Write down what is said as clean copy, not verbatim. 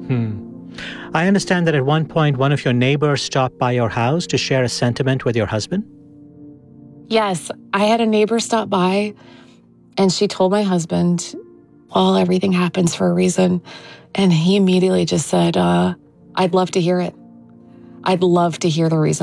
Hmm. I understand that at one point, one of your neighbors stopped by your house to share a sentiment with your husband. Yes, I had a neighbor stop by and she told my husband, well, everything happens for a reason. And he immediately just said, I'd love to hear it. I'd love to hear the reason.